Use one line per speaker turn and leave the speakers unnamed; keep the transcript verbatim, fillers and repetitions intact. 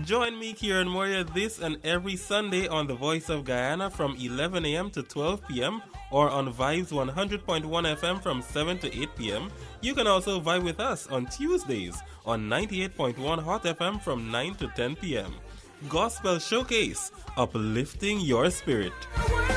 Join me, Kieran Moria, this and every Sunday on The Voice of Guyana from eleven a.m. to twelve p.m. or on Vibes one hundred point one F M from seven to eight p.m. You can also vibe with us on Tuesdays on ninety-eight point one Hot F M from nine to ten p.m. Gospel Showcase, uplifting your spirit.